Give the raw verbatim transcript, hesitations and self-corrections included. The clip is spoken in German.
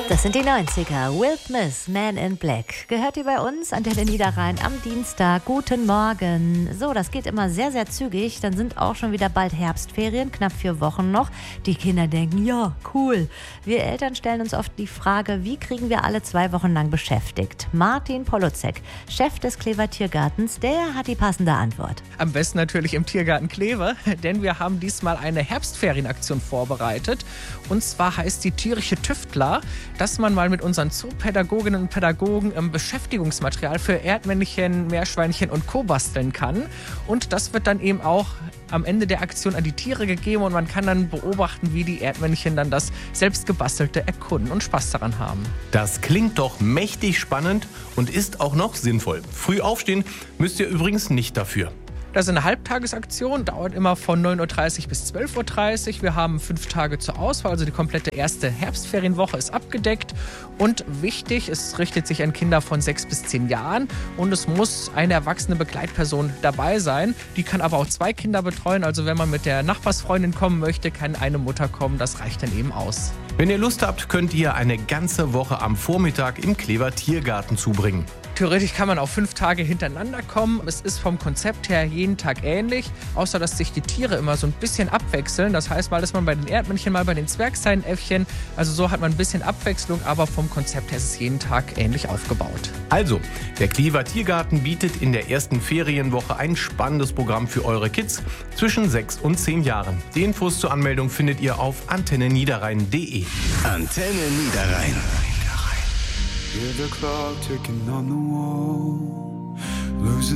Das sind die neunziger. Will Smith, Man in Black. Gehört ihr bei uns an der Niederrhein am Dienstag. Guten Morgen. So, das geht immer sehr, sehr zügig. Dann sind auch schon wieder bald Herbstferien, knapp vier Wochen noch. Die Kinder denken, ja, cool. Wir Eltern stellen uns oft die Frage, wie kriegen wir alle zwei Wochen lang beschäftigt? Martin Polozek, Chef des Klever Tiergartens, der hat die passende Antwort. Am besten natürlich im Tiergarten Klever, denn wir haben diesmal eine Herbstferienaktion vorbereitet. Und zwar heißt die Tierische Tüftler, dass man mal mit unseren Zoopädagoginnen und Pädagogen ähm, Beschäftigungsmaterial für Erdmännchen, Meerschweinchen und Co. basteln kann. Und das wird dann eben auch am Ende der Aktion an die Tiere gegeben und man kann dann beobachten, wie die Erdmännchen dann das selbstgebastelte erkunden und Spaß daran haben. Das klingt doch mächtig spannend und ist auch noch sinnvoll. Früh aufstehen müsst ihr übrigens nicht dafür. Das ist eine Halbtagesaktion, dauert immer von neun Uhr dreißig bis zwölf Uhr dreißig. Wir haben fünf Tage zur Auswahl, also die komplette erste Herbstferienwoche ist abgedeckt. Und wichtig, es richtet sich an Kinder von sechs bis zehn Jahren und es muss eine erwachsene Begleitperson dabei sein. Die kann aber auch zwei Kinder betreuen, also wenn man mit der Nachbarsfreundin kommen möchte, kann eine Mutter kommen, das reicht dann eben aus. Wenn ihr Lust habt, könnt ihr eine ganze Woche am Vormittag im Klever Tiergarten zubringen. Theoretisch kann man auch fünf Tage hintereinander kommen. Es ist vom Konzept her jeden Tag ähnlich, außer dass sich die Tiere immer so ein bisschen abwechseln. Das heißt, mal ist man bei den Erdmännchen, mal bei den Zwergsteinäffchen. Also so hat man ein bisschen Abwechslung, aber vom Konzept her ist es jeden Tag ähnlich aufgebaut. Also, der Klever Tiergarten bietet in der ersten Ferienwoche ein spannendes Programm für eure Kids zwischen sechs und zehn Jahren. Die Infos zur Anmeldung findet ihr auf antenne niederrhein punkt de. Antenne Niederrhein. Hear the clock ticking on the wall, losing